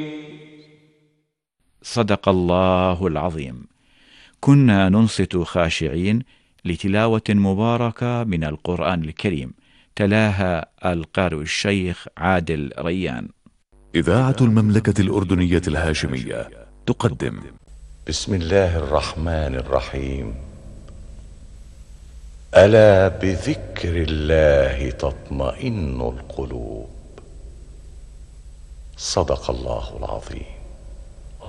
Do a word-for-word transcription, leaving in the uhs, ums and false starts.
صدق الله العظيم. كنا ننصت خاشعين لتلاوة مباركة من القرآن الكريم، تلاها القارئ الشيخ عادل ريان. إذاعة المملكة الأردنية الهاشمية تقدم. بسم الله الرحمن الرحيم. ألا بذكر الله تطمئن القلوب. صدق الله العظيم.